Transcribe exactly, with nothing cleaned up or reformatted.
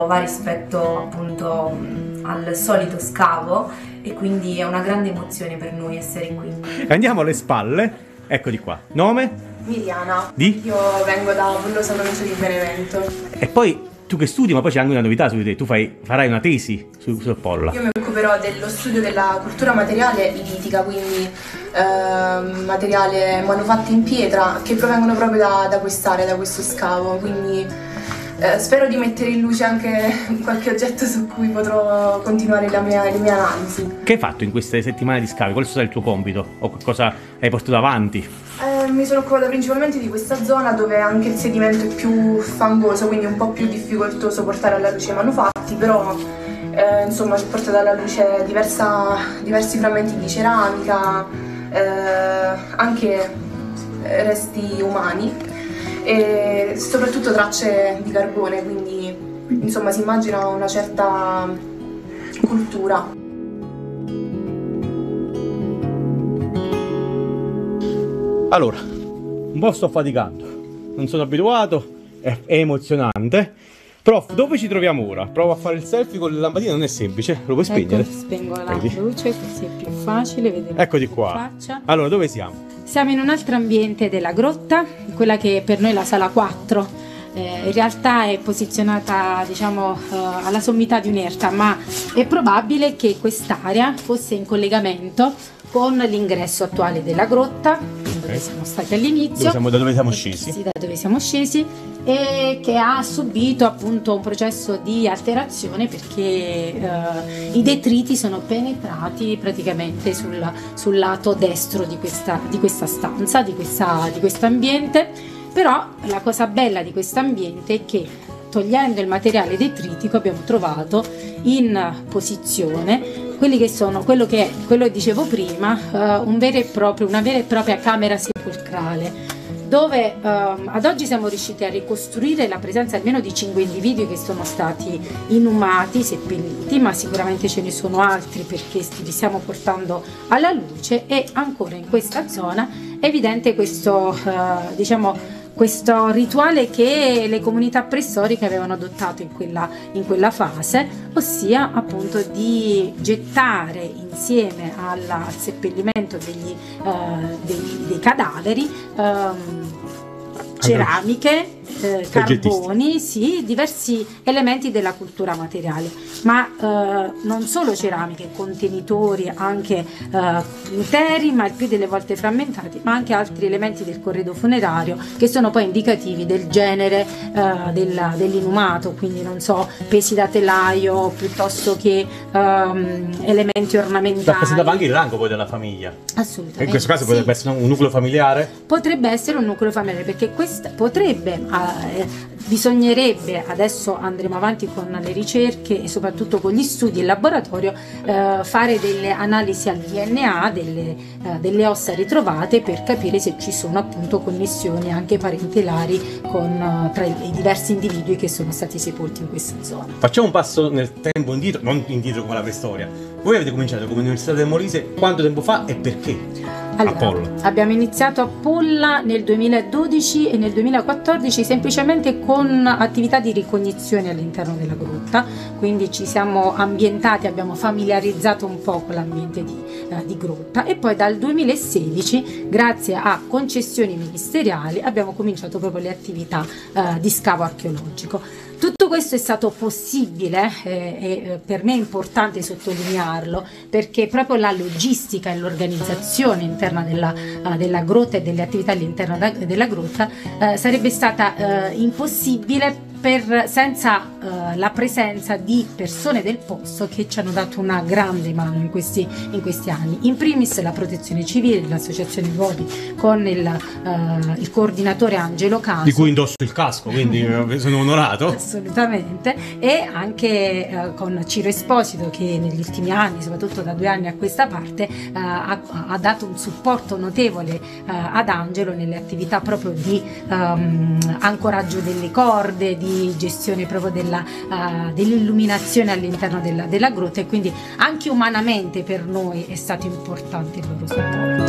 va rispetto appunto mh, al solito scavo, e quindi è una grande emozione per noi essere qui. Andiamo alle spalle, eccoli qua. Nome? Miliana. Di? Io vengo da Bullosa, provincia di Benevento. E poi tu che studi, ma poi c'è anche una novità su di te, tu fai, farai una tesi su, su Appolla. Io mi occuperò dello studio della cultura materiale litica, quindi eh, materiale manufatti in pietra che provengono proprio da, da quest'area, da questo scavo, quindi eh, spero di mettere in luce anche qualche oggetto su cui potrò continuare la mia, le mie analisi. Che hai fatto in queste settimane di scavi? Qual è stato il tuo compito? O cosa hai portato avanti? Eh, mi sono occupata principalmente di questa zona dove anche il sedimento è più fangoso, quindi un po' più difficoltoso portare alla luce i manufatti, però eh, insomma ho portato alla luce diversa, diversi frammenti di ceramica, eh, anche resti umani e soprattutto tracce di carbone, quindi insomma si immagina una certa cultura. Allora, un po' sto faticando, non sono abituato, è, è emozionante. Prof, dove ci troviamo ora? Provo a fare il selfie con la lampadina, non è semplice, lo puoi spegnere? Ecco, spengo la Vedi? luce così è più facile vedere. Eccoli qua. Faccia. Allora, dove siamo? Siamo in un altro ambiente della grotta, quella che per noi è la sala quattro. Eh, in realtà è posizionata, diciamo, eh, alla sommità di un'erta, ma è probabile che quest'area fosse in collegamento con l'ingresso attuale della grotta, dove siamo stati all'inizio, Dove siamo, da dove siamo scesi? Sì, da dove siamo scesi, e che ha subito appunto un processo di alterazione perché eh, i detriti sono penetrati praticamente sul, sul lato destro di questa, di questa stanza, di questa, di questo ambiente. Però la cosa bella di questo ambiente è che, togliendo il materiale detritico, abbiamo trovato in posizione quelli che sono, quello che è, quello che dicevo prima, uh, un vero e proprio, una vera e propria camera sepolcrale, dove uh, ad oggi siamo riusciti a ricostruire la presenza almeno di cinque individui che sono stati inumati, seppelliti, ma sicuramente ce ne sono altri perché li stiamo portando alla luce. E ancora in questa zona è evidente questo, uh, diciamo, questo rituale che le comunità preistoriche avevano adottato in quella, in quella fase, ossia appunto di gettare insieme alla, al seppellimento degli, uh, dei, dei cadaveri um, ceramiche, eh, carboni, sì, diversi elementi della cultura materiale, ma eh, non solo ceramiche, contenitori anche eh, interi, ma il più delle volte frammentati, ma anche altri elementi del corredo funerario che sono poi indicativi del genere eh, del, dell'inumato, quindi non so, pesi da telaio piuttosto che ehm, elementi ornamentali. Rappresentava anche il rango poi della famiglia. Assolutamente. In questo caso sì. potrebbe essere un nucleo familiare? Potrebbe essere un nucleo familiare, perché questa potrebbe, eh, bisognerebbe, adesso andremo avanti con le ricerche e soprattutto con gli studi in laboratorio, eh, fare delle analisi al D N A delle, eh, delle ossa ritrovate per capire se ci sono appunto connessioni anche parentelari con, eh, tra i, i diversi individui che sono stati sepolti in questa zona. Facciamo un passo nel tempo indietro, non indietro come la preistoria. Voi avete cominciato come Università del Molise quanto tempo fa e perché? Allora, Appolla. abbiamo iniziato a Polla nel duemiladodici e nel duemilaquattordici semplicemente con attività di ricognizione all'interno della grotta, quindi ci siamo ambientati, abbiamo familiarizzato un po' con l'ambiente di, eh, di grotta, e poi dal duemilasedici, grazie a concessioni ministeriali, abbiamo cominciato proprio le attività eh, di scavo archeologico. Tutto questo è stato possibile eh, e per me è importante sottolinearlo, perché proprio la logistica e l'organizzazione interna della, uh, della grotta e delle attività all'interno da, della grotta uh, sarebbe stata uh, impossibile per, senza uh, la presenza di persone del posto che ci hanno dato una grande mano in questi, in questi anni. In primis la Protezione Civile, l'associazione Vodi con il, uh, il coordinatore Angelo Caso, Di cui indosso il casco, quindi sono onorato. Assolutamente, e anche uh, con Ciro Esposito, che negli ultimi anni, soprattutto da due anni a questa parte, uh, ha, ha dato un supporto notevole uh, ad Angelo nelle attività proprio di um, ancoraggio delle corde, di gestione proprio della, uh, dell'illuminazione all'interno della, della grotta, e quindi anche umanamente per noi è stato importante il loro supporto.